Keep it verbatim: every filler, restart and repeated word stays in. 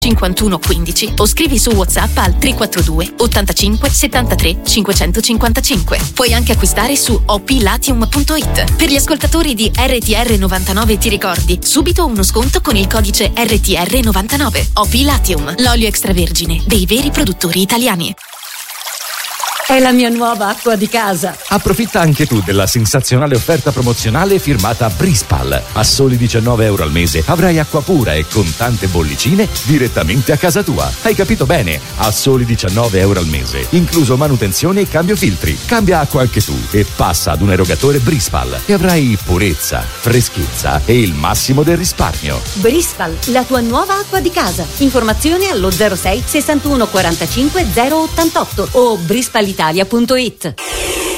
cinquantuno quindici o scrivi su WhatsApp al tre quattro due ottantacinque settantatré cinquecentocinquantacinque. Puoi anche acquistare su o p latium punto i t. Per gli ascoltatori di R T R novantanove ti ricordi, subito uno sconto con il codice R T R novantanove. O P Latium, l'olio extravergine dei veri produttori italiani. È la mia nuova acqua di casa. Approfitta anche tu della sensazionale offerta promozionale firmata Brispal. A soli diciannove euro al mese avrai acqua pura e con tante bollicine direttamente a casa tua. Hai capito bene? A soli diciannove euro al mese, incluso manutenzione e cambio filtri. Cambia acqua anche tu e passa ad un erogatore Brispal e avrai purezza, freschezza e il massimo del risparmio. Brispal, la tua nuova acqua di casa. Informazioni allo zero sei sessantuno quarantacinque zero ottantotto o brispalitalia punto it.